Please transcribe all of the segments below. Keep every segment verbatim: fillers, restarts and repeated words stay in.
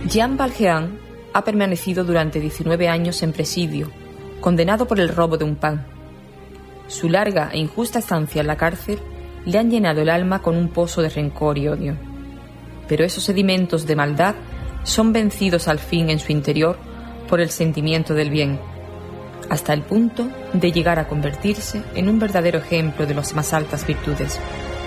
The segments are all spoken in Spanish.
Jean Valjean ha permanecido durante diecinueve años en presidio, condenado por el robo de un pan. Su larga e injusta estancia en la cárcel le han llenado el alma con un pozo de rencor y odio. Pero esos sedimentos de maldad son vencidos al fin en su interior por el sentimiento del bien, hasta el punto de llegar a convertirse en un verdadero ejemplo de las más altas virtudes.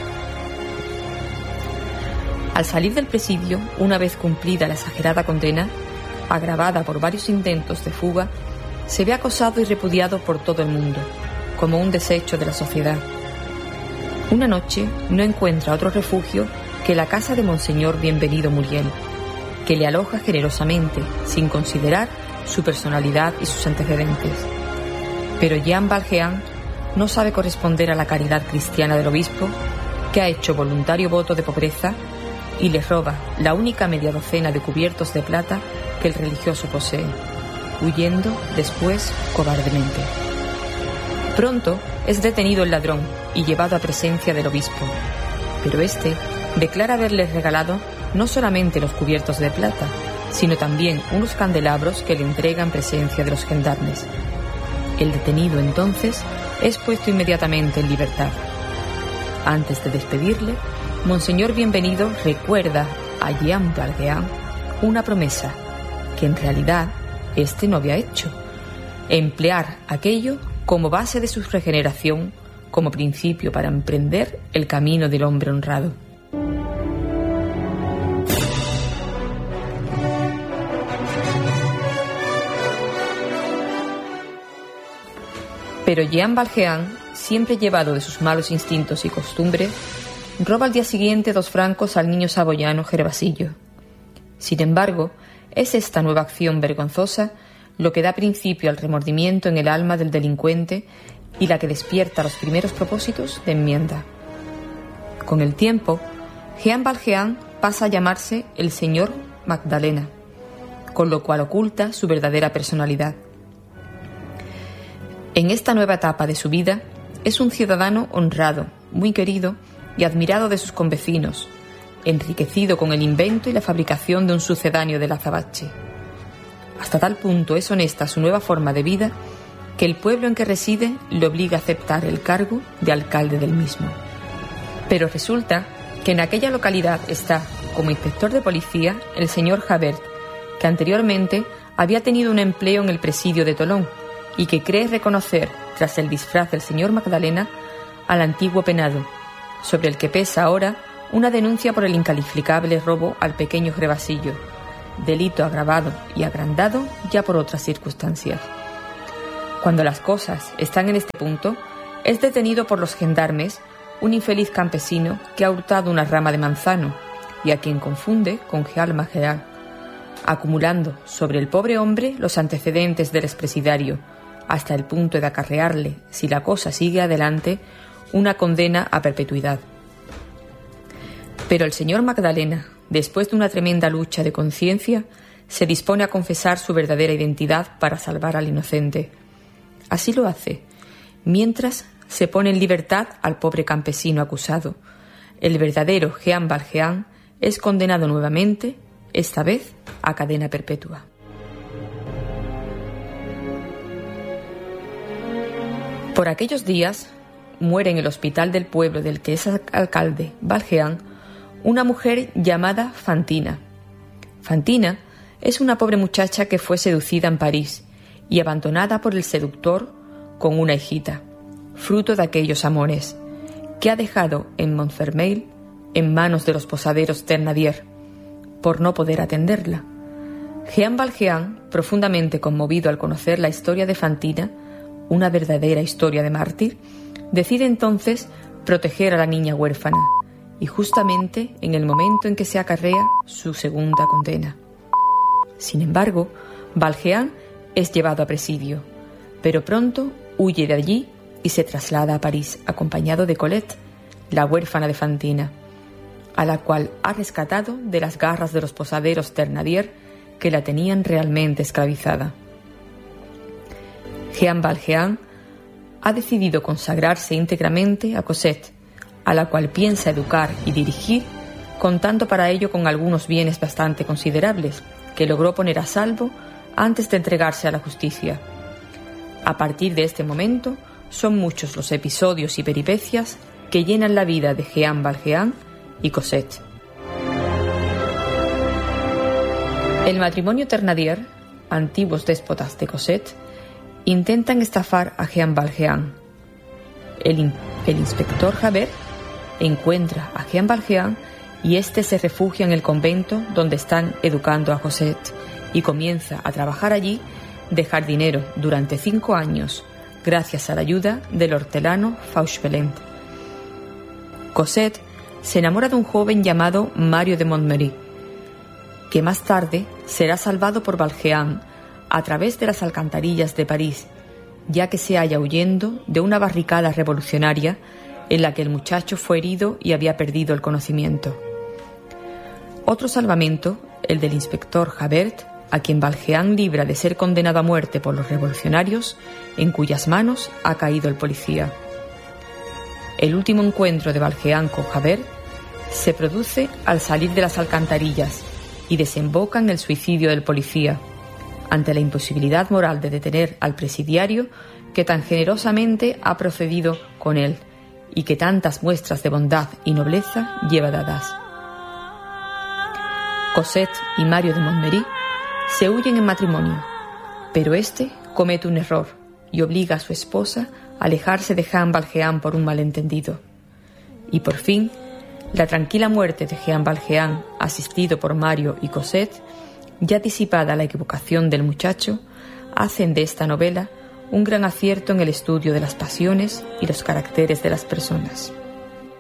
Al salir del presidio, una vez cumplida la exagerada condena, agravada por varios intentos de fuga, se ve acosado y repudiado por todo el mundo, como un desecho de la sociedad. Una noche no encuentra otro refugio que la casa de Monseñor Bienvenido Muriel, que le aloja generosamente, sin considerar su personalidad y sus antecedentes. Pero Jean Valjean no sabe corresponder a la caridad cristiana del obispo, que ha hecho voluntario voto de pobreza y le roba la única media docena de cubiertos de plata que el religioso posee, huyendo después cobardemente. Pronto es detenido el ladrón y llevado a presencia del obispo, pero éste declara haberle regalado no solamente los cubiertos de plata, sino también unos candelabros que le entrega en presencia de los gendarmes. El detenido entonces es puesto inmediatamente en libertad. Antes de despedirle, Monseñor Bienvenido recuerda a Jean Valjean una promesa que en realidad éste no había hecho: emplear aquello como base de su regeneración, como principio para emprender el camino del hombre honrado. Pero Jean Valjean, siempre llevado de sus malos instintos y costumbres, roba al día siguiente dos francos al niño saboyano Gervasillo. Sin embargo, es esta nueva acción vergonzosa lo que da principio al remordimiento en el alma del delincuente y la que despierta los primeros propósitos de enmienda. Con el tiempo, Jean Valjean pasa a llamarse el señor Magdalena, con lo cual oculta su verdadera personalidad. En esta nueva etapa de su vida, es un ciudadano honrado, muy querido y admirado de sus convecinos, enriquecido con el invento y la fabricación de un sucedáneo del azabache. Hasta tal punto es honesta su nueva forma de vida que el pueblo en que reside le obliga a aceptar el cargo de alcalde del mismo. Pero resulta que en aquella localidad está, como inspector de policía, el señor Javert, que anteriormente había tenido un empleo en el presidio de Tolón y que cree reconocer, tras el disfraz del señor Magdalena, al antiguo penado, sobre el que pesa ahora una denuncia por el incalificable robo al pequeño Gervasillo, delito agravado y agrandado ya por otras circunstancias. Cuando las cosas están en este punto, es detenido por los gendarmes un infeliz campesino que ha hurtado una rama de manzano y a quien confunde con Jean Valjean, acumulando sobre el pobre hombre los antecedentes del expresidiario, hasta el punto de acarrearle, si la cosa sigue adelante, una condena a perpetuidad. Pero el señor Magdalena, después de una tremenda lucha de conciencia, se dispone a confesar su verdadera identidad para salvar al inocente. Así lo hace, mientras se pone en libertad al pobre campesino acusado. El verdadero Jean Valjean es condenado nuevamente, esta vez a cadena perpetua. Por aquellos días, muere en el hospital del pueblo del que es alcalde Valjean una mujer llamada Fantina. Fantina es una pobre muchacha que fue seducida en París y abandonada por el seductor con una hijita, fruto de aquellos amores, que ha dejado en Montfermeil en manos de los posaderos Thénardier, por no poder atenderla. Jean Valjean, profundamente conmovido al conocer la historia de Fantina, una verdadera historia de mártir, decide entonces proteger a la niña huérfana, y justamente en el momento en que se acarrea su segunda condena. Sin embargo, Valjean es llevado a presidio, pero pronto huye de allí y se traslada a París acompañado de Colette, la huérfana de Fantina, a la cual ha rescatado de las garras de los posaderos Thénardier que la tenían realmente esclavizada. Jean Valjean ha decidido consagrarse íntegramente a Cosette, a la cual piensa educar y dirigir contando para ello con algunos bienes bastante considerables, que logró poner a salvo antes de entregarse a la justicia. A partir de este momento, son muchos los episodios y peripecias que llenan la vida de Jean Valjean y Cosette. El matrimonio Thénardier, antiguos déspotas de Cosette, intentan estafar a Jean Valjean. El, in- el inspector Javert encuentra a Jean Valjean y éste se refugia en el convento donde están educando a Cosette y comienza a trabajar allí de jardinero durante cinco años, gracias a la ayuda del hortelano Fauchelevent. Cosette se enamora de un joven llamado Mario de Montméry, que más tarde será salvado por Valjean a través de las alcantarillas de París, ya que se halla huyendo de una barricada revolucionaria en la que el muchacho fue herido y había perdido el conocimiento. Otro salvamento, el del inspector Javert, a quien Valjean libra de ser condenado a muerte por los revolucionarios, en cuyas manos ha caído el policía. El último encuentro de Valjean con Javert se produce al salir de las alcantarillas y desemboca en el suicidio del policía, ante la imposibilidad moral de detener al presidiario que tan generosamente ha procedido con él y que tantas muestras de bondad y nobleza lleva dadas. Cosette y Mario de Montméry se huyen en matrimonio, pero este comete un error y obliga a su esposa a alejarse de Jean Valjean por un malentendido. Y por fin, la tranquila muerte de Jean Valjean, asistido por Mario y Cosette, ya disipada la equivocación del muchacho, hacen de esta novela un gran acierto en el estudio de las pasiones y los caracteres de las personas.